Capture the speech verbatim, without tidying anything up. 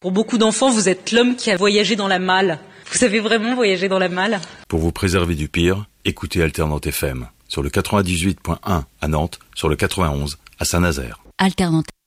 Pour beaucoup d'enfants, vous êtes l'homme qui a voyagé dans la malle. Vous avez vraiment voyagé dans la malle ? Pour vous préserver du pire, écoutez Alternante F M. Sur le quatre-vingt-dix-huit point un à Nantes, sur le quatre-vingt-onze à Saint-Nazaire. Alternante.